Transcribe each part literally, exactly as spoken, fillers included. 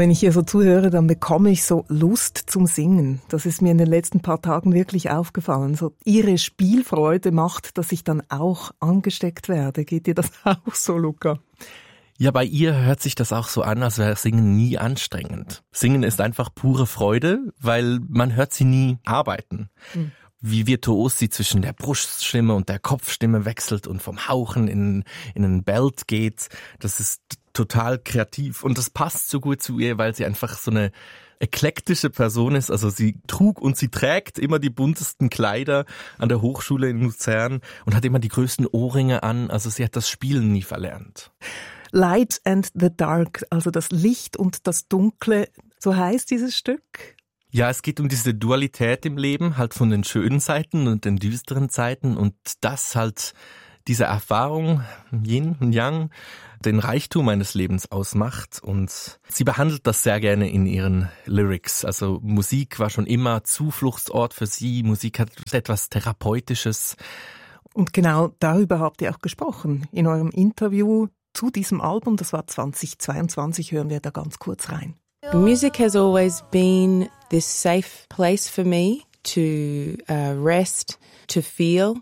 Wenn ich hier so zuhöre, dann bekomme ich so Lust zum Singen. Das ist mir in den letzten paar Tagen wirklich aufgefallen. So Ihre Spielfreude macht, dass ich dann auch angesteckt werde. Geht dir das auch so, Luca? Ja, bei ihr hört sich das auch so an, als wäre Singen nie anstrengend. Singen ist einfach pure Freude, weil man hört sie nie arbeiten. Mhm. Wie virtuos sie zwischen der Bruststimme und der Kopfstimme wechselt und vom Hauchen in, in einen Belt geht. Das ist total kreativ und das passt so gut zu ihr, weil sie einfach so eine eklektische Person ist. Also sie trug und sie trägt immer die buntesten Kleider an der Hochschule in Luzern und hat immer die größten Ohrringe an. Also sie hat das Spielen nie verlernt. Light and the Dark, also das Licht und das Dunkle, so heißt dieses Stück. Ja, es geht um diese Dualität im Leben, halt von den schönen Seiten und den düsteren Seiten und das halt diese Erfahrung, Yin und Yang, den Reichtum eines Lebens ausmacht und sie behandelt das sehr gerne in ihren Lyrics. Also Musik war schon immer Zufluchtsort für sie, Musik hat etwas Therapeutisches. Und genau darüber habt ihr auch gesprochen in eurem Interview zu diesem Album, das war zweitausendzweiundzwanzig, hören wir da ganz kurz rein. Music has always been this safe place for me to uh, rest, to feel.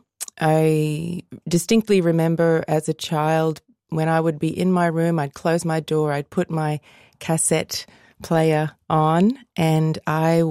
I distinctly remember as a child when I would be in my room, I'd close my door, I'd put my cassette player on and I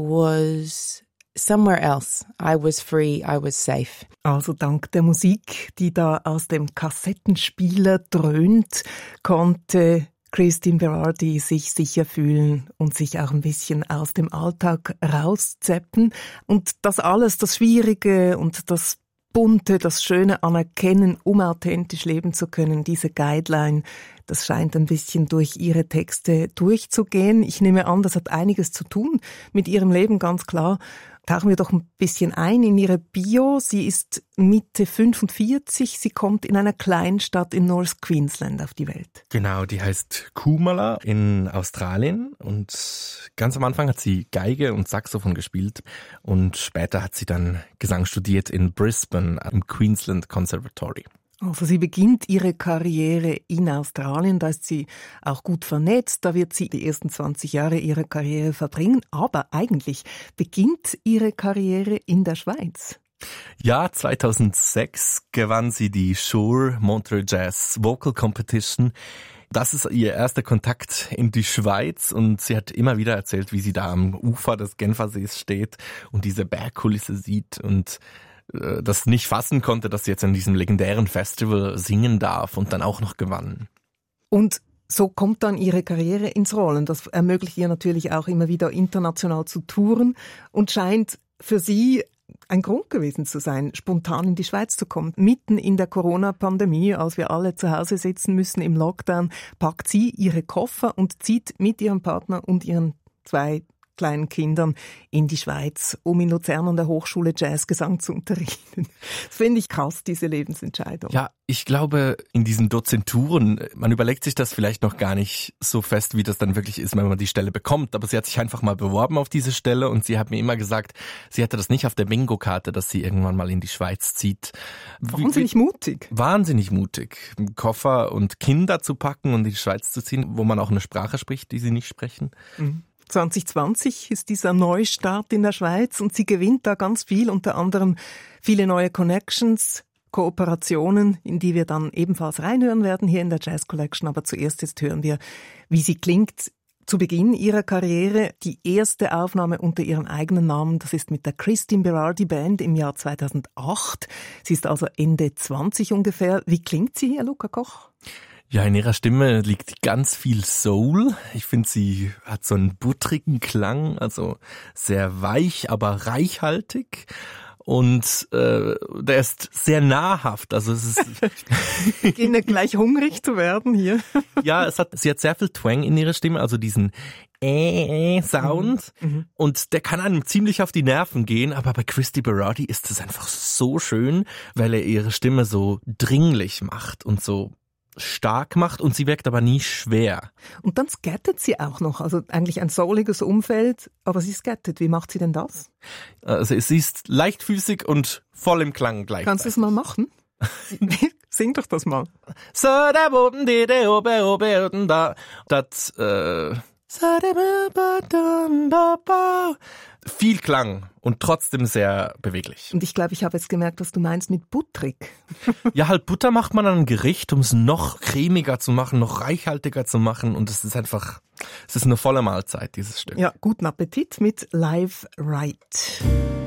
was somewhere else. I was free, I was safe. Also dank der Musik, die da aus dem Kassettenspieler dröhnt, konnte Christine Berardi sich sicher fühlen und sich auch ein bisschen aus dem Alltag rauszeppen. Und das alles, das Schwierige und das Bunte, das Schöne anerkennen, um authentisch leben zu können, diese Guideline, das scheint ein bisschen durch ihre Texte durchzugehen. Ich nehme an, das hat einiges zu tun mit ihrem Leben, ganz klar. Tauchen wir doch ein bisschen ein in ihre Bio. Sie ist Mitte fünfundvierzig, sie kommt in einer Kleinstadt in North Queensland auf die Welt. Genau, die heißt Coomera in Australien und ganz am Anfang hat sie Geige und Saxophon gespielt und später hat sie dann Gesang studiert in Brisbane am Queensland Conservatory. Also sie beginnt ihre Karriere in Australien, da ist sie auch gut vernetzt, da wird sie die ersten zwanzig Jahre ihrer Karriere verbringen, aber eigentlich beginnt ihre Karriere in der Schweiz. Ja, zweitausendsechs gewann sie die Shure Montreux Jazz Vocal Competition. Das ist ihr erster Kontakt in die Schweiz und sie hat immer wieder erzählt, wie sie da am Ufer des Genfersees steht und diese Bergkulisse sieht und das nicht fassen konnte, dass sie jetzt an diesem legendären Festival singen darf und dann auch noch gewann. Und so kommt dann ihre Karriere ins Rollen. Das ermöglicht ihr natürlich auch immer wieder international zu touren und scheint für sie ein Grund gewesen zu sein, spontan in die Schweiz zu kommen. Mitten in der Corona-Pandemie, als wir alle zu Hause sitzen müssen im Lockdown, packt sie ihre Koffer und zieht mit ihrem Partner und ihren zwei kleinen Kindern in die Schweiz, um in Luzern an der Hochschule Jazzgesang zu unterrichten. Das finde ich krass, diese Lebensentscheidung. Ja, ich glaube, in diesen Dozenturen, man überlegt sich das vielleicht noch gar nicht so fest, wie das dann wirklich ist, wenn man die Stelle bekommt. Aber sie hat sich einfach mal beworben auf diese Stelle und sie hat mir immer gesagt, sie hatte das nicht auf der Bingo-Karte, dass sie irgendwann mal in die Schweiz zieht. Wahnsinnig wie, mutig. Wahnsinnig mutig. Koffer und Kinder zu packen und in die Schweiz zu ziehen, wo man auch eine Sprache spricht, die sie nicht sprechen. Mhm. zwanzig zwanzig ist dieser Neustart in der Schweiz und sie gewinnt da ganz viel, unter anderem viele neue Connections, Kooperationen, in die wir dann ebenfalls reinhören werden hier in der Jazz Collection. Aber zuerst jetzt hören wir, wie sie klingt zu Beginn ihrer Karriere. Die erste Aufnahme unter ihrem eigenen Namen, das ist mit der Christine Berardi Band im Jahr zweitausendacht. Sie ist also Ende zwanzig ungefähr. Wie klingt sie, Herr Luca Koch? Ja, in ihrer Stimme liegt ganz viel Soul. Ich finde, sie hat so einen buttrigen Klang, also sehr weich, aber reichhaltig. Und äh, der ist sehr nahrhaft. Also es ist ich beginne gleich hungrig zu werden hier. Ja, es hat, sie hat sehr viel Twang in ihrer Stimme, also diesen Äh-Sound. Mhm. Und der kann einem ziemlich auf die Nerven gehen, aber bei Christy Berardi ist es einfach so schön, weil er ihre Stimme so dringlich macht und so stark macht und sie wirkt aber nie schwer. Und dann skattet sie auch noch, also eigentlich ein souliges Umfeld, aber sie skattet. Wie macht sie denn das? Also sie ist leichtfüßig und voll im Klang gleichzeitig. Kannst du es mal machen? Sing doch das mal. So, da oben, die, die, oben, oben, da. Das, äh, Viel Klang und trotzdem sehr beweglich. Und ich glaube, ich habe jetzt gemerkt, was du meinst mit butterig. Ja, halt Butter macht man an ein Gericht, um es noch cremiger zu machen, noch reichhaltiger zu machen. Und es ist einfach, es ist eine volle Mahlzeit, dieses Stück. Ja, guten Appetit mit Live Right.